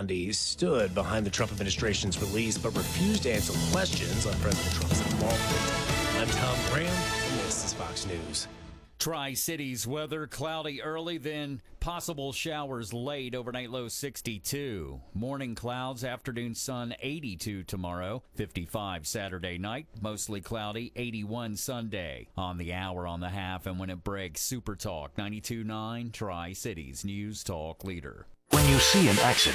Gandhi stood behind the Trump administration's release but refused to answer questions on President Trump's involvement. I'm Tom Graham, and this is Fox News. Tri-Cities weather, cloudy early, then possible showers late. Overnight low 62. Morning clouds, afternoon sun 82 tomorrow. 55 Saturday night, mostly cloudy. 81 Sunday. On the hour, on the half, and when it breaks, Super Talk 92.9 Tri-Cities News Talk Leader. When you see an accident,